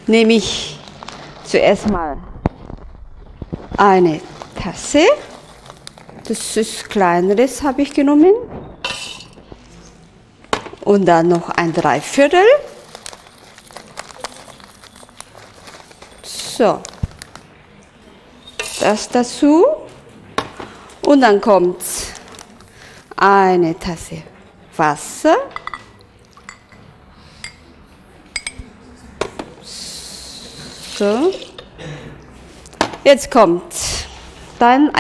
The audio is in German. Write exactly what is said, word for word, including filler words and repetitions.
nehme ich zuerst mal eine Tasse. Das ist kleineres habe ich genommen. Und dann noch ein Dreiviertel. So. Das dazu. Und dann kommt eine Tasse Wasser. So. Jetzt kommt dann